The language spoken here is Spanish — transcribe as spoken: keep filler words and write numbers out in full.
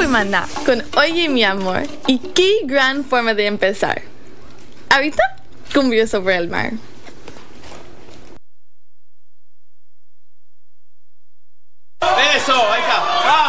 semana con Oye mi amor y qué gran forma de empezar. Ahorita, cumbia sobre el mar. Eso, ahí está.